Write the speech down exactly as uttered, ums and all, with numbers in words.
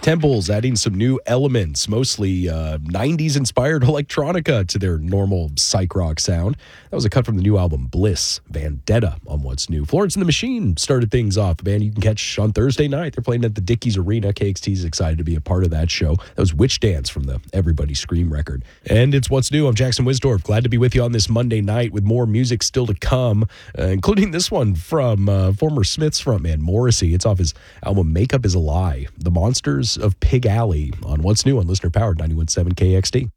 Temple's adding some new elements, mostly uh, nineties-inspired electronica to their normal psych rock sound. That was a cut from the new album Bliss, Vendetta on What's New. Florence and the Machine started things off. A band you can catch on Thursday night. They're playing at the Dickies Arena. K X T is excited to be a part of that show. That was Witch Dance from the Everybody Scream record. And it's What's New. I'm Jackson Wisdorf. Glad to be with you on this Monday night with more music still to come, uh, including this one from uh, former Smiths frontman Morrissey. It's off his album Makeup is a Lie, The Monsters of Pig Alley on What's New on Listener Powered ninety-one point seven K X T.